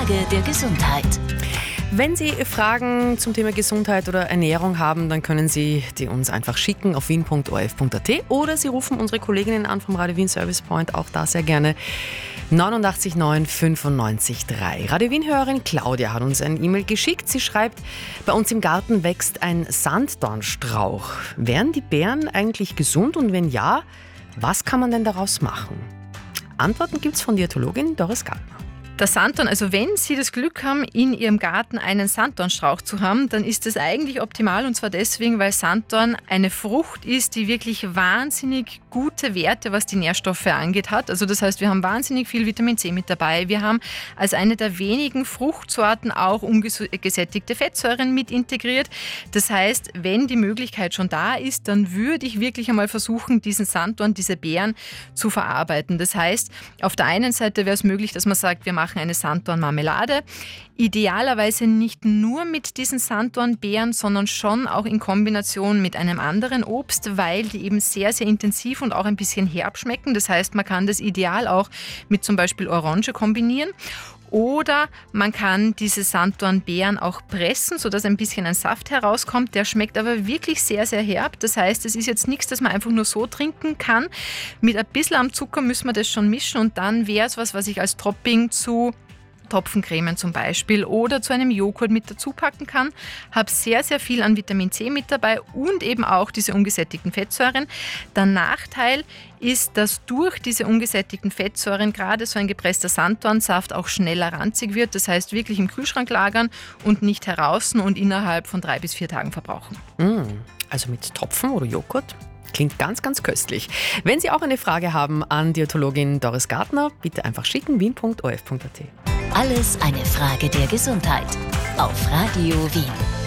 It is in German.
Frage der Gesundheit. Wenn Sie Fragen zum Thema Gesundheit oder Ernährung haben, dann können Sie die uns einfach schicken auf wien.orf.at oder Sie rufen unsere Kolleginnen an vom Radio Wien Service Point, auch da sehr gerne 89 9 95 3. Radio Wien-Hörerin Claudia hat uns ein E-Mail geschickt. Sie schreibt, bei uns im Garten wächst ein Sanddornstrauch. Wären die Beeren eigentlich gesund und wenn ja, was kann man denn daraus machen? Antworten gibt es von Diätologin Doris Gartner. Der Sanddorn, also wenn Sie das Glück haben, in Ihrem Garten einen Sanddornstrauch zu haben, dann ist das eigentlich optimal und zwar deswegen, weil Sanddorn eine Frucht ist, die wirklich wahnsinnig gute Werte, was die Nährstoffe angeht, hat. Also das heißt, wir haben wahnsinnig viel Vitamin C mit dabei. Wir haben als eine der wenigen Fruchtsorten auch ungesättigte Fettsäuren mit integriert. Das heißt, wenn die Möglichkeit schon da ist, dann würde ich wirklich einmal versuchen, diesen Sanddorn, diese Beeren zu verarbeiten. Das heißt, auf der einen Seite wäre es möglich, dass man sagt, wir machen eine Sanddornmarmelade. Idealerweise nicht nur mit diesen Sanddornbeeren, sondern schon auch in Kombination mit einem anderen Obst, weil die eben sehr, sehr intensiv und auch ein bisschen herb schmecken. Das heißt, man kann das ideal auch mit zum Beispiel Orange kombinieren. Oder man kann diese Sanddornbeeren auch pressen, sodass ein bisschen ein Saft herauskommt. Der schmeckt aber wirklich sehr, sehr herb. Das heißt, es ist jetzt nichts, das man einfach nur so trinken kann. Mit ein bisschen am Zucker müssen wir das schon mischen und dann wäre es was ich als Topping zu Topfencremen zum Beispiel oder zu einem Joghurt mit dazu packen kann. Habe sehr, sehr viel an Vitamin C mit dabei und eben auch diese ungesättigten Fettsäuren. Der Nachteil ist, dass durch diese ungesättigten Fettsäuren gerade so ein gepresster Sanddornsaft auch schneller ranzig wird. Das heißt, wirklich im Kühlschrank lagern und nicht heraus und innerhalb von 3 bis 4 Tagen verbrauchen. Also mit Topfen oder Joghurt? Klingt ganz, ganz köstlich. Wenn Sie auch eine Frage haben an Diätologin Doris Gartner, bitte einfach schicken wien.orf.at. Alles eine Frage der Gesundheit auf Radio Wien.